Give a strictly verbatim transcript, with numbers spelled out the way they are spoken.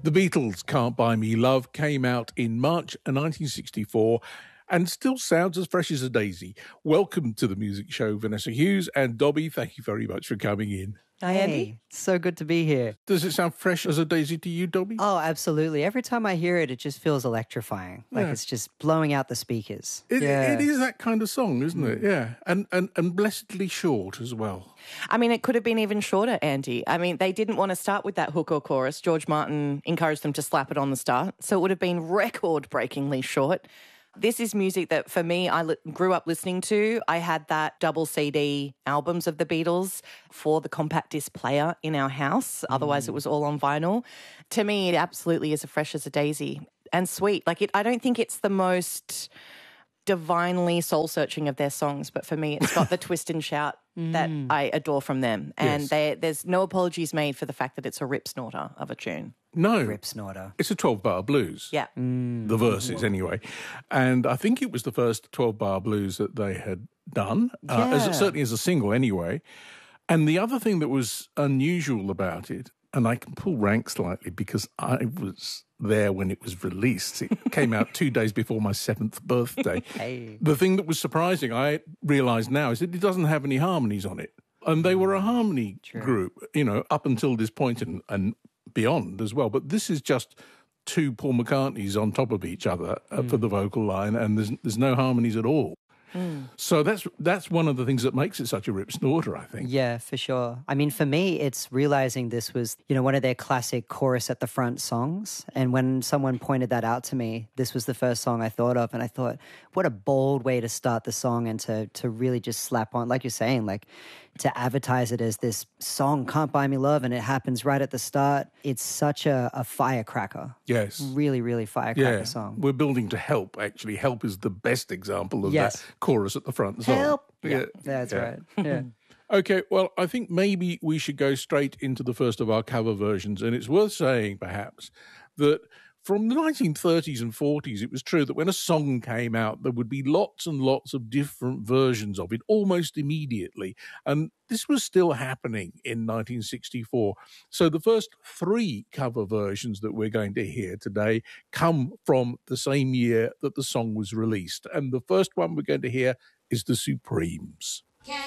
The Beatles' Can't Buy Me Love came out in March nineteen sixty-four and still sounds as fresh as a daisy. Welcome to the music show, Vanessa Hughes and Dobby. Thank you very much for coming in. Hi, Andy. So good to be here. Does it sound fresh as a daisy to you, Dobby? Oh, absolutely. Every time I hear it, it just feels electrifying. Like Yeah. it's just blowing out the speakers. It, yeah. it is that kind of song, isn't it? Yeah. And, and, and blessedly short as well. I mean, it could have been even shorter, Andy. I mean, they didn't want to start with that hook or chorus. George Martin encouraged them to slap it on the start. So it would have been record-breakingly short. This is music that, for me, I li- grew up listening to. I had that double C D albums of the Beatles for the compact disc player in our house. Otherwise, it was all on vinyl. To me, it absolutely is as fresh as a daisy and sweet. Like, it, I don't think it's the most divinely soul-searching of their songs, but for me, it's got the twist and shout that I adore from them. And Yes. they, there's no apologies made for the fact that it's a rip snorter of a tune. No. Rip snorter. It's a twelve-bar blues. Yeah. The verses, anyway. And I think it was the first twelve-bar blues that they had done, uh, as, Yeah. certainly as a single anyway. And the other thing that was unusual about it, and I can pull rank slightly because I was there when it was released. It came out two days before my seventh birthday. Hey. The thing that was surprising, I realise now, is that it doesn't have any harmonies on it. And they were a harmony group, you know, up until this point and, and beyond as well. But this is just two Paul McCartneys on top of each other uh, Mm. for the vocal line, and there's there's no harmonies at all. Mm. So that's that's one of the things that makes it such a rip snorter, I think. Yeah, for sure. I mean, for me, it's realizing this was, you know, one of their classic chorus at the front songs. And when someone pointed that out to me, this was the first song I thought of. And I thought, what a bold way to start the song and to to really just slap on, like you're saying, like to advertise it as this song, Can't Buy Me Love, and it happens right at the start. It's such a, a firecracker. Yes. Really, really firecracker Yeah, song. we're building to Help, actually. Help is the best example of Yes. that chorus at the front. Song. Help! Yeah, That's yeah. right. Yeah. Okay, well, I think maybe we should go straight into the first of our cover versions. And it's worth saying, perhaps, that from the nineteen thirties and forties, it was true that when a song came out, there would be lots and lots of different versions of it almost immediately. And this was still happening in nineteen sixty-four. So the first three cover versions that we're going to hear today come from the same year that the song was released. And the first one we're going to hear is The Supremes.